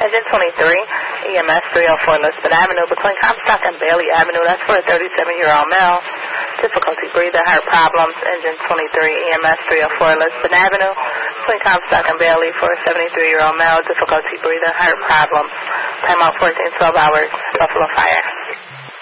Engine 23, EMS 304 Lisbon Avenue, between Comstock and Bailey Avenue. That's for a 37-year-old male. Difficulty breathing, heart problems. Engine 23, EMS 304 Lisbon Avenue, between Comstock and Bailey for a 73-year-old male. Difficulty breathing, heart problems. Time out 14-12 hours. Buffalo Fire.